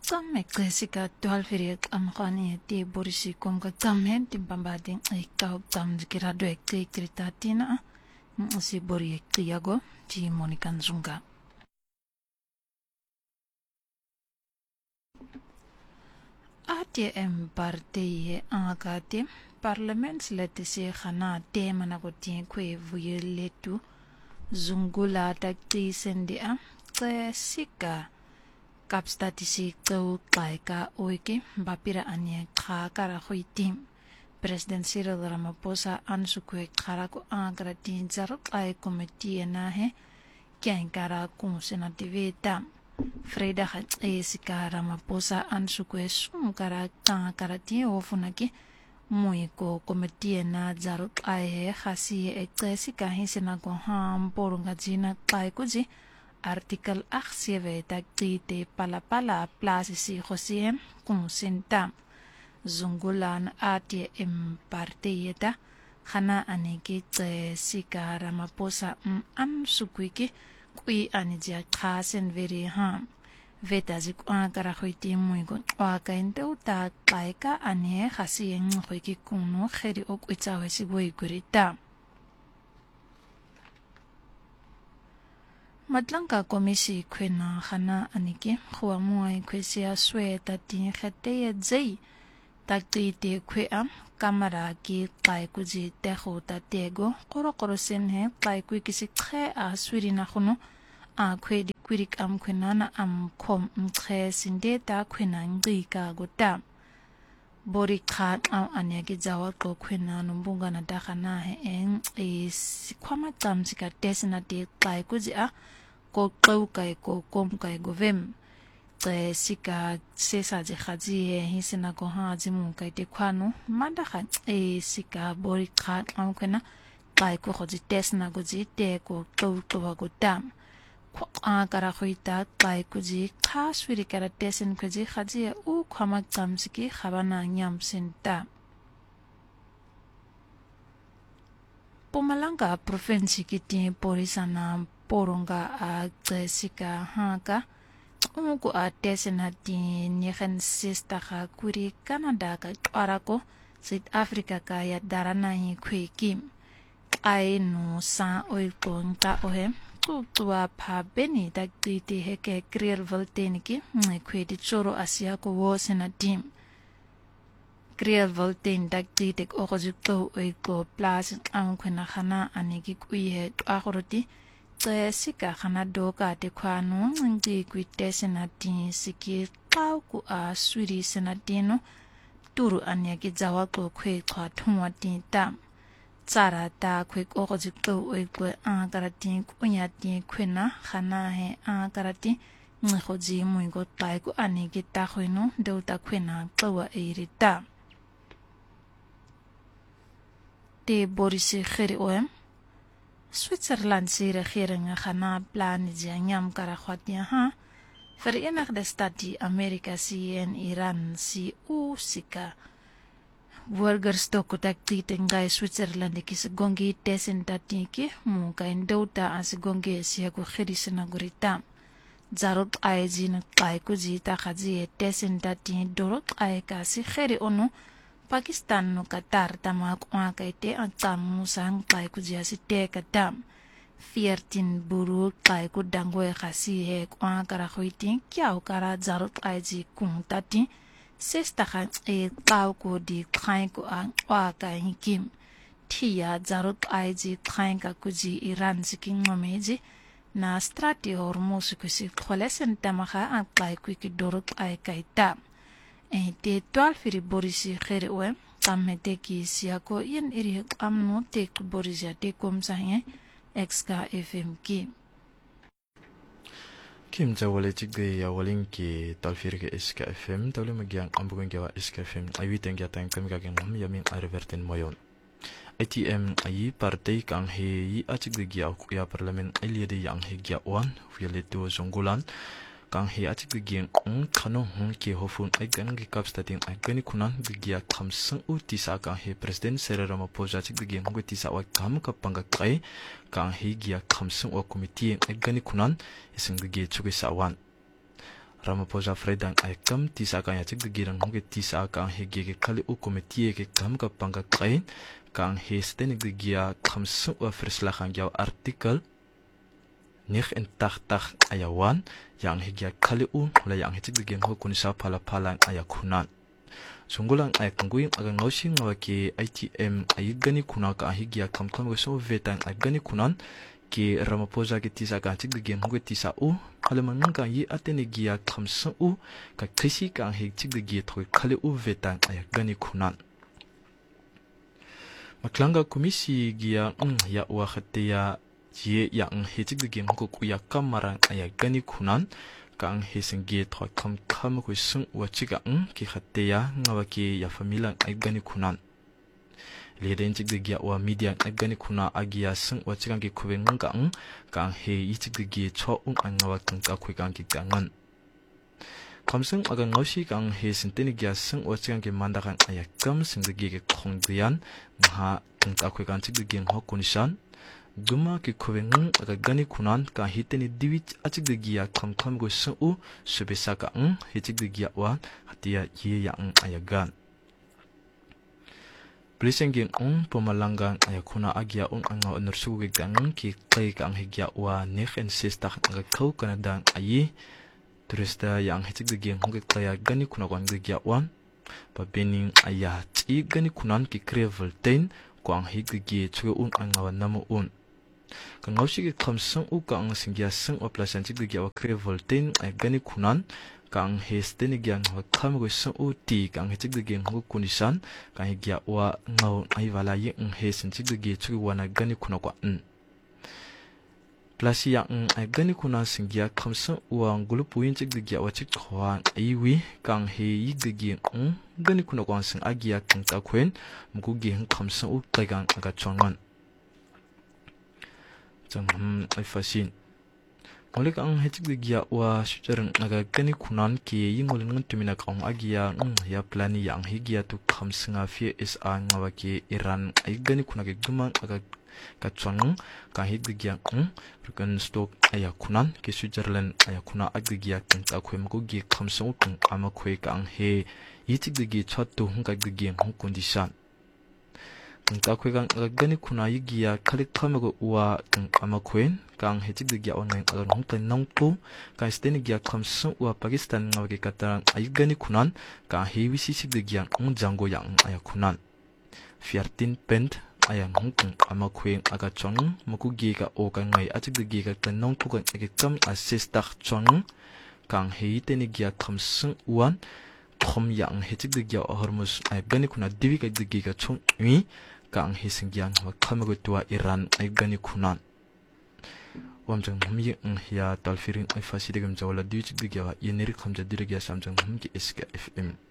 Tsamme Jessica tualfiriet amqani ti borisi kom ka tsamhen timbambading ikaw tsam kirado ekti kritatina si bori ektiago ti Monica Nzunga. ATM partije angakati parlementsleti khana temana ko ti kwe vuyeletu zungula takti sendia sika kapstatisi tau klaika oike bapira anye kara hoitim President Cyril Ramaphosa ansukwe karako agrati zarok ay komiti nahe kyankara kung senativeta Freda Jessica Ramaphosa ansukwe sumkara karati ofunaki muiko komiti na zarok ay khasi Jessica hisena ko porunga jina klaikuji Artikel 8 tagtite palapala plasisi Josiem kung senta zungulan ATM partiyeta khana aniki Jessica Ramaphosa sukwiki kui anijia khasen veri vetazik kara hoiti muigo wakainte uta kaika ane khasien hoiki kunu kheri okwitsa wesi boigurita Madlanka komisi kwena khana aniki khuamuai khwesia sweta tin khateye zai takti khwea kamera ki qaikuji te khota tego qoro senhe qaiku kisi khe a swirina khunu a khwedi kwirik am khwenana am khom mkhe sinde ta khwena ngika gota bori khat anyaki jawa ko khwena numbunga na ta khana he eng is khwama tsamsika tesna te qaikuji a ko kai ko kom kai govem sika sesa je khaji hisina ko jimu kai te khwanu manda kha sika bori khat am khena kai ko khoji tesna go ji te ko to go tam kara khoita kai ko ji khas wiri kara tesen ko ji khaji u khama chamsiki khabana nyam sinta Pumalanga province kiti porisana poronga a Jessica haka umuku a tesena ti nyechen sista ka kuri Canada ka arako South Africa ka ya darana hi kweki ai no sa oil ponta ohe tuwa pa beni takti heke kriel volteniki kwedi choro asia ko wosena tim kriel volten takti tek okojukto oil ko plus am khana khana aniki kuihe akhoroti Jessica khana doka te khwanu ngi kwite senati siki qawku a swiri senatino turu anya ki jawa ko khwe khwa thumwa ti ta tsara ta khwe ko jikto oi ko a karati kunya ti khwena khana he a karati ngi khoji mui go tai ku ani ki ta khwenu deuta khwena qawa erita te borisi khiri oem Switzerland se regering khana plan janyam kara khwatia Verenigde Staten Amerika en Iran si usika Burgerstock takti tengai Switzerland ki gongi tesen tatiki mu kain dauta as gongi sia ko khirisna gurita zarot aijin kai ku jita khaji tesen tati dorot ai ka si kheri onu Pakistan no Qatar tamak kaite antam musang kai ku jasi te katam 14 buru kai ku dangwe khasi he kara khoitin kyau kara zarot aiji kun tati sesta khan kaw ko di khai ko an ka hikim thia zarot aiji khai ka kuji Iran siking ngomeji na strati hormuz ku si kholesen tamaha an kai ku ki dorot ai kaita te 12 firi borisi khere we kamete ki siako yen iri amno te borisia te komsa he exka fm ki Kim jawale chigde ya walin ki talfir ke iska fm tawle magyang ambugen ke wa iska fm ayi tengya tang kam ga ngam yamin arverten moyon ATM ayi partai kang he yi achigde ya parliament aliede yang he gya wan fiale to zongulan kang he achigde gyen khano ke hofun ai gan gi kapstating ai gani kunan gya khamsang utisa kang he president Cyril Ramaphosa achigde gyen ngutisa wa kam kapanga kai kang he gya khamsang o committee ai gani kunan ising gi chugi sawan Ramaphosa Fredan ay kam tisa ka ya chik de girang hong ke tisa ka he ge khali u committee ke kam ka panga kain ka he stenik de gia khamsu wa verslag ang jou artikel 89 ayawan yang he gia khali u la yang he chik de gem ho kunisa phala phalang ayakunan Sungulang ay kangguim agang ngawsi ngawaki ITM ay gani kuna ka hi gia kam kam so vetang ay gani kunan ki Ramaphosa ki tisa ka chik de gem ho tisa u halaman nga yi atene gia khamsa u ka krisi ka he chik de gi thoi khali u vetang ay gani kunan Maklanga komisi gia ya wa khatia ye yang he chik de gem ho ku ya kamarang ay gani kunan kang hesengi thoi kam kam ko sung wa chiga ki khatia ngawaki ya famila ay gani kunan leden chik de gia wa media ay gani kuna agia sung wa chiga ki khubeng ngang kang he yi chik de gi cho ngawa kang ka khoi kang ki kangan kamsung aga ngawsi kang he sinteni gia sung wa chiga ki manda kang ay kam sing de gi ke khong dian ha kang ka khoi kang chik de gi ho kunishan Guma ki khubeng aga gani kunan ka hiteni diwich achik de gia kam kam go su subesa ka hichik de gia wa hatia ye yang ayagan Blisenging pomalanga ayakuna agia anga onursu ge gang ki kai ka higya wa nekhen sista nga kau kanada ayi turista yang hichik de gia hong kaya gani kuna kwan de gia wan pa bening aya chi gani kunan ki kreveltain kwang hig de gi chu anga wa namu Kan ngawsi ki khamsang u ka ang singya sang o plasan chik de gya kre voltain ay gani kunan ka ang heste ni gyang wa kham go sang u ti ka ang chik de gyang ho kunisan ka hi gya wa ngaw ai wala ye ang hesen chik de gya chu wana gani kuna kwa Plasi yang ay gani kuna singya khamsang u ang gulupuin chik de gya wa chik khwa ai wi ka ang he yig de gya gani kuna kwa sang agya kang ta khwen mgu gi khamsang u kai gang aga chongan ay fasin Ngolik ang hetik de gia wa sujarang naga gani kunan ki yingolin ngan tumina kaung agia ya plani yang higia tu khamsinga fi SA ngawa ki Iran ay gani kunage gumang aga kachwang ka hig de gia rukan stok aya kunan ki Switzerland aya kuna ag de gia kan ta khwem ko gi khamsong kung ama khwe ka ang he yitik de gi chat tu hung ka de gi hung condition Kang khwe kang gani kuna yigia khalik khamago wa kang amakwen kang hechik de gya online agar hong tan nong tu ka steni gya khamsu wa Pakistan ngawage katang ayigani kunan ka hewi sisik de gya ong jango yang aya kunan fiartin pent ayang hong kang amakwen aga chong muku gi ka o ka ngai achik de gi ka tan nong tu ka ege kam assist tak chong kang hei teni gya khamsu wan khom yang hechik de gya hormus ayigani kuna diwi ka de gi ka chong mi Kang hisingyan wa khamago tua Iran ay gani kunan Wamjang humye ya talfirin ay fasidegam jawala diwchik digya wa yeneri khamja dirigya samjang humki SK FM